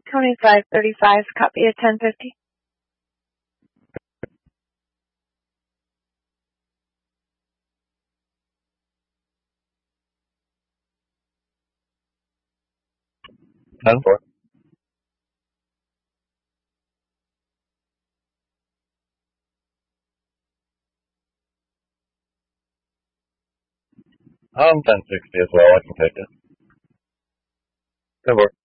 2535, copy at 1050. $10-4. $1060 as well. I can take it. $10-4.